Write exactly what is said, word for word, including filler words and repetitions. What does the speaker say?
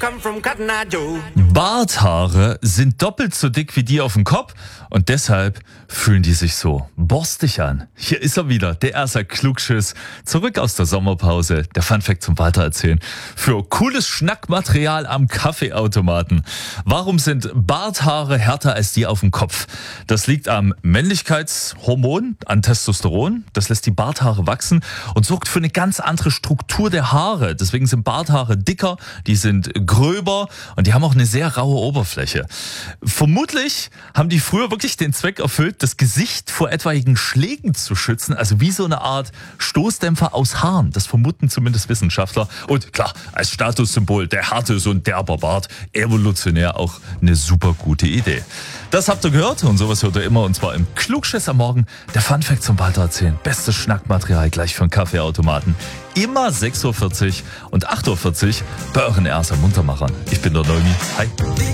come from Cotton Eye Joe. Barthaare sind doppelt so dick wie die auf dem Kopf und deshalb fühlen die sich so borstig an. Hier ist er wieder, der erste Klugschiss. Zurück aus der Sommerpause, der Funfact zum Weitererzählen. Für cooles Schnackmaterial am Kaffeeautomaten. Warum sind Barthaare härter als die auf dem Kopf? Das liegt am Männlichkeitshormon, an Testosteron. Das lässt die Barthaare wachsen und sorgt für eine ganz andere Struktur der Haare. Deswegen sind Barthaare dicker, die sind gröber und die haben auch eine sehr raue Oberfläche. Vermutlich haben die früher wirklich den Zweck erfüllt, das Gesicht vor etwaigen Schlägen zu schützen, also wie so eine Art Stoßdämpfer aus Haaren. Das vermuten zumindest Wissenschaftler. Und klar, als Statussymbol der harte, so ein derber Bart, evolutionär auch eine super gute Idee. Das habt ihr gehört und sowas hört ihr immer und zwar im Klugschiss am Morgen. Der Funfact zum Weitererzählen. Bestes Schnackmaterial gleich für einen Kaffeeautomaten. Immer sechs Uhr vierzig und acht Uhr vierzig bei euren Erster Muntermachern. Ich bin der Neumi. Hi.